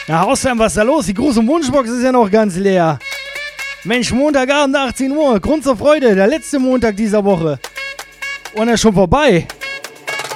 Ja, Hausfern, was ist da los? Die große Wunschbox ist ja noch ganz leer. Mensch, Montagabend 18 Uhr. Grund zur Freude. Der letzte Montag dieser Woche. Und er ist schon vorbei.